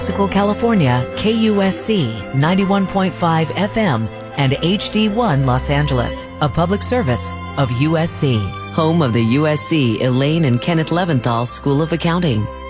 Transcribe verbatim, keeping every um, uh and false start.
California, K U S C ninety-one point five F M and H D one Los Angeles, a public service of U S C, home of the U S C Elaine and Kenneth Leventhal School of Accounting.